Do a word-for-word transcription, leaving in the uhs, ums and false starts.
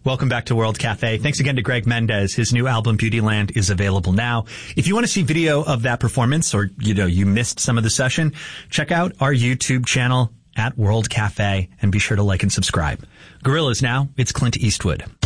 Welcome back to World Cafe. Thanks again to Greg Mendez. His new album, Beautyland, is available now. If you want to see video of that performance, or, you know, you missed some of the session, check out our YouTube channel at World Cafe and be sure to like and subscribe. Gorillaz now, it's Clint Eastwood.